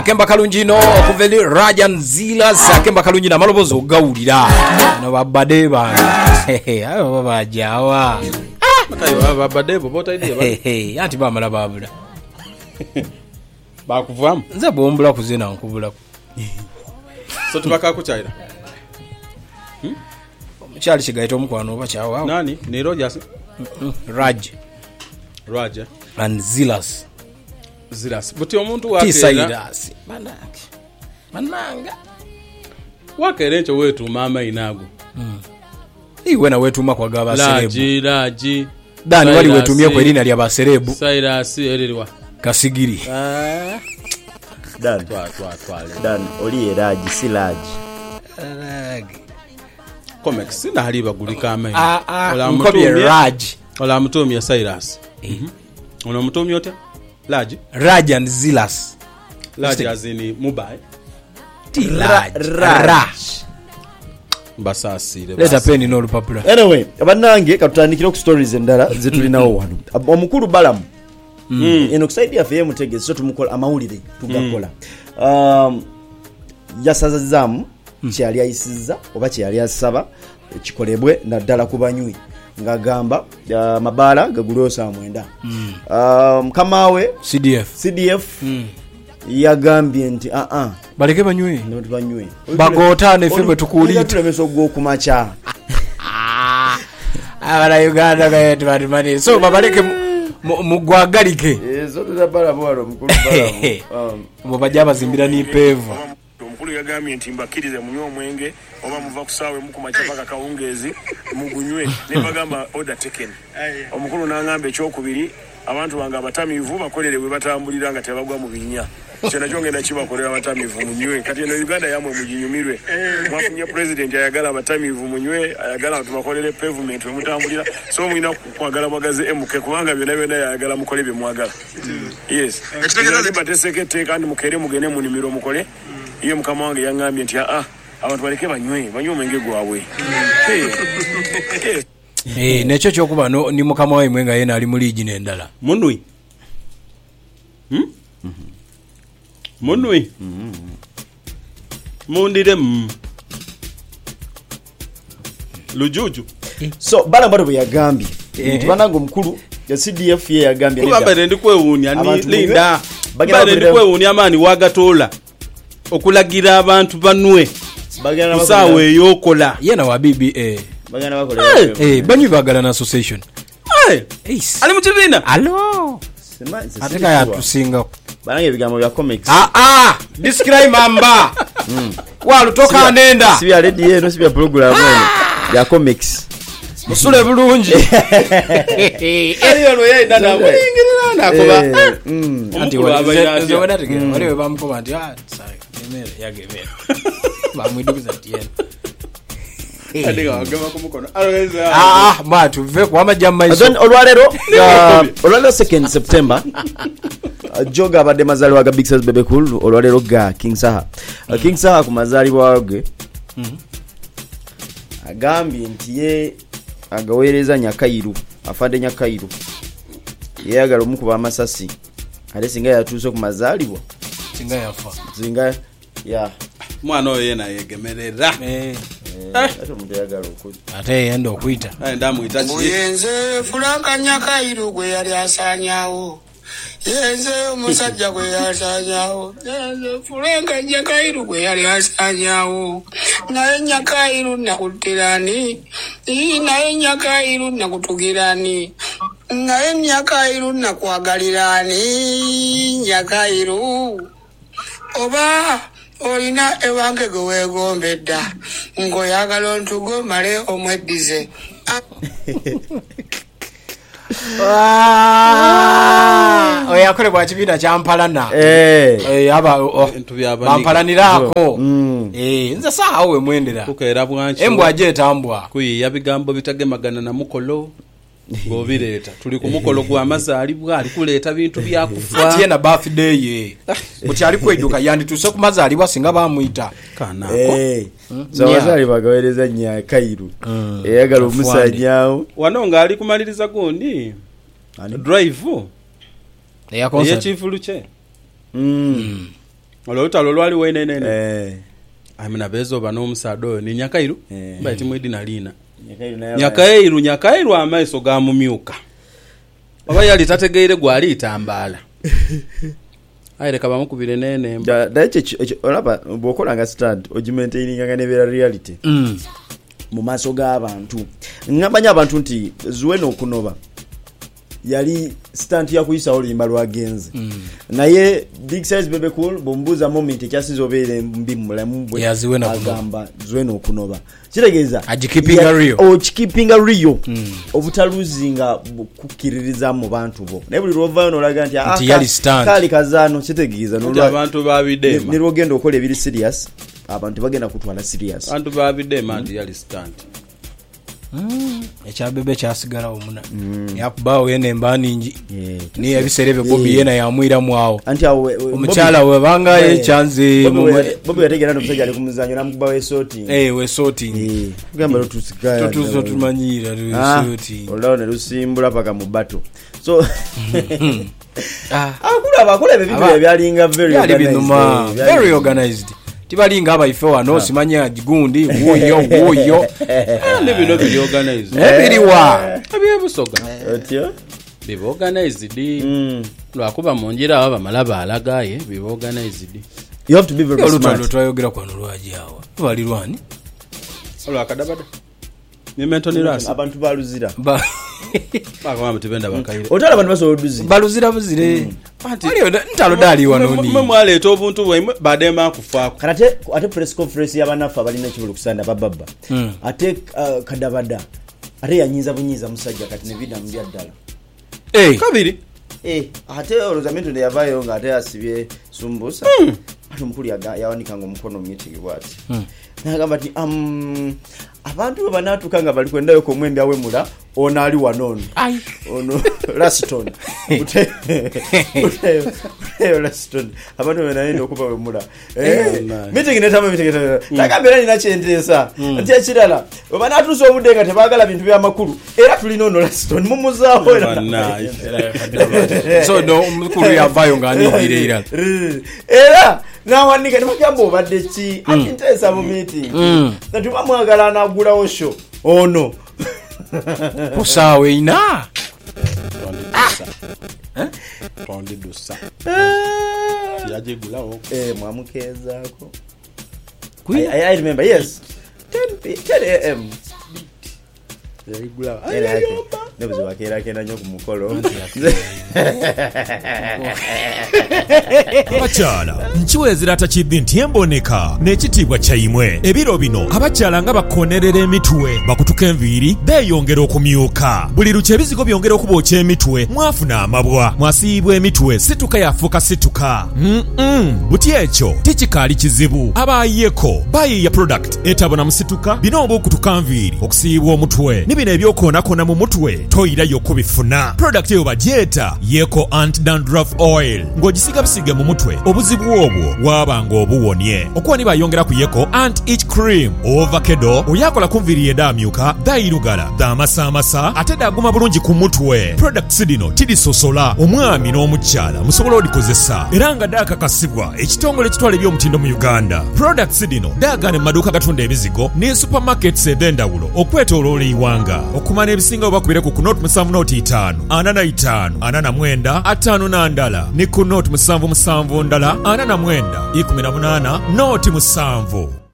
akemba kalungi no okuveli Rajan Zilas akemba kalungi na malobozo gawulira no babade bana ayo babajawa matayo babade bota idea anti bamala babula bakuvamu nze bombula kuzina nkubula so tubaka kuchaira Charlie Chigaito omukwano oba kyawa nani ni Rogers Raj and Zilas buti omuntu wakera mananga wakera encho wetu mama inago iwe na wetu makwa gaba serebu Laji Dani wali wetumie kwa lina lya baserebu Cyrus elirwa Kasigiri Dan oli Raji si Laji comics na haliba gulika ameni mkobye Raj ola mutomi ya Cyrus ono mutomi yote Raj and Zilas Laji azini mubai Raj basasire leta peni no lupapula anyway abanange katutandikira ku stories endala zetulinawo wano omukulu Balamu eno kusaidia fe mutegezi so tumukola amawulire tugakola yasazazamu kyali ayisiza oba kyali asaba kikolebwe naddala ku banywi ngagamba mabala gagulyosa mwenda kamawe CDF yagambye nti baleke banywe not banywe bagotane febe tukulita tulemeso gwo kumacha abala Uganda ga twali mani so babaleke mugwagalike ezo tuzabala bwalo mukulu Balamu mubajaba zimbira ni pevu omukulu yagambye nti mbakirize munywe omwenge oba muva kusawe mukumacha paka kawungezi mugunywe ne bagamba order taken omukulu nangamba ekyokubiri abantu banga abatamivu bakolere we batambulira nga tebagwa mu binya kyona kyongenda kibakolera abatamivu munywe kati eno Uganda yamwe mujinyumirwe mwafunye president ayagala abatamivu munywe ayagala abantu bakolere pavement we mutambulira so mwina kwagala bagaze MK kubanga byona yayagala mukole bye mwagala yes ekitegeeza batesekete kandi mukere mugene mu nimiro mukole iye mukama wange yangambye nti abantu baleke banywe omwenge gwabwe nekyo kyokuba ni mukama wayi mwenga yena ali muliji n'endala munwi mundire lujuju so Balamu bwe yagambye nti banango mukulu ya CDF ye yagambye kubamba ndi kwewunya ni linda bagenda ndi kwewunya amani wagatola okulagira abantu banwe kusawe yokola yena wa BBA bagana bakola banywi bagalana association ali mu kibiina allo ateka yatusinga banange bigambo bya comics describe mamba walutoka nenda sibya radio no sibya program ya comics musule bulungi aliyo lo yenda na mwingirira nakoba anti wada tegera wale bamukoba anti sai emere yagemera bamwidukiza tiena adiga wagema kumukono alweza matu ve kwa majamma iso then olwalero 2 September joga abadde mazaliwa ga Big Size Bebe Cool olwalero ga King Saha ku mazaliwa ge agambye nti ye agaweereza Nyakairu afade Nyakairu yeyagala omukuba amasasi ate singa yatuuse ku mazaliwa singa yafa singa ya mwana oyo yena yegemerera ate omuntu yagala okuza ate yenda okuyita ndamuyita yenze Franka Nyakairu gwe yali asanyawo yenze omusajja gwe yasanyawo yenze Franka Nyakairu gwe yali asanyawo naye Nyakairu nakutirani naye Nyakairu nakutugirani naye Nyakairu nakwagalirani Nyakairu oba olina ewange gwe weegombedda ng'oyagala ontugo male omweddize oyakole bwa kibiina kyampalana bampalanirako nze saawo we mwendera kukeera bwanki embwa jetambwa kuyiya bigambo bitagemagana na mukolo ng'obireeta tuli ku mukolo gw'amazaalibwa ali kuleeta bintu byakufa ati yena birthday ye buti ali kwejuka yandituuse ku mazaalibwa singa bamuyita kanako zamazaalibwa agaweereza Nyakairu eyagala omusanyaawo wano ng'ali kumaliriza gundi drive eyakonsert eyekivulu kye olutalo lwali wenenene amina bezo bano musado ni Nyakairu mbaiti mwedi nalina Nyakairu amaiso ga mumyuka oba yali tategeere gwali itambala aire kaba mukubire nene dache olaba bokolanga stand ojimaintaininga nebera reality mu maso g'abantu ngabanya abantu nti Zuweno okunoba yali stand ya kuyisa olimba lwagenze naye Big Size Bebe Cool bombuza moment ekyasizo obere mbi mulamu bwe agamba Zuweno okunoba kitegeeza keeping a real obutaluzinga kukiririza mu bantu bo naye buli lwovayo olaga nti kali kazano kitegeeza abantu babidema ne lwogenda okola ebiri serious abantu bagenda kutwala serious abantu babidema nti yali stand ekyabebe kyasigala omuna yakubawo yene embaningi ni ebiserebe Bobby yena yamwira mwawo anti omukyala we banga ekyanze Bobby yategera no kusajja ali kumuzanyo namukubawo esoti we sorting gamba lutusikaya tutuzo tumanyira esoti olao ne lusimbula paka mu bato so akula ebintu byalinga very organized tibalinga abaife wano simanya gigundi woyo ne bino bili organized ebiriwa ebyebusoga otyo bibo organized lwakuba munjira aba malaba alagaye bibo organized you have to be very smart twayogera kwano lwaji awa bali lwani olwakadabada ni mentoni ras abantu baluzira bakwa mutibenda bakaire otala abantu basoduzi baluzira buzire ati ntalo dali wanoni mwaleeta obuntu bwe badema kufaako karate ate press conference y'abanafa balina kibulu kusanda bababa ate kadabada ate yanyiza bunyiza musajja kati ne vida mbya ddala kabiri ate olozamento ne yavayo nga ate asibye sumbusa ate mukuli yawanika ngo omukono meeting bwati nagamba ati abantu banatuka nga bali kwendayo ko mwembe awemula ono ali wanono ono Laston Laston abantu benaenda okuba wemula meeting netama meeting takambera nina kyentesa ati ekirala banatuso obudde nga tebagala bintu bya makulu era tulina ono Laston mumuzaawo so no mukulu yavayo nga anirira era nawanika nimujambo obadde ki atintesa mu meeting natuma mwagala anagulawo show ono kusawe ina tondi dusa yaje gulawo mwamukezako I remember yes 10 am yagulawo nebuzi wakera kena nyo kumukolo abakyala nkiwezera atakiddi nti emboneka n'ekitiibwa kyayimwe ebiro bino abakyala nga bakonerera emitwe bakutuka enviiri beeyongera okumyuka buli lukya ebizigo byongera okubookya emitwe mwafuna amabwa mwasiibwa emitwe situka yafuuka situka buti ekyo tikikaali kizibu abaayeko bayiiya product etabona musituka bino obukutuka nviiri okusiibwa omutwe nibino ebyokoonakona mu mutwe toyirayo kubifuna product eyo bagyeta yeko anti-dandruff oil ng'ogisiga bisiga mu mutwe obuzibu obwo waabanga obuwonye okuba nibayongera ku yeko anti-itch cream ovakedo oyakola ku nviiri edaamyuka dayirugala damasamasa ate daguma bulungi ku mutwe products dino tidisosola omwami n'omukyala musobola odikozesa era nga daakakasibwa ekitongole ekitwala ebyomutindo mu Uganda products dino daagana mu maduuka gatunda ebizigo ne supermarkets ed'endawulo okwetooloola iwanga okumana ebisinga bakubire ku note 7 45 49 59 ne ku note 7 ndala 49 18 note 7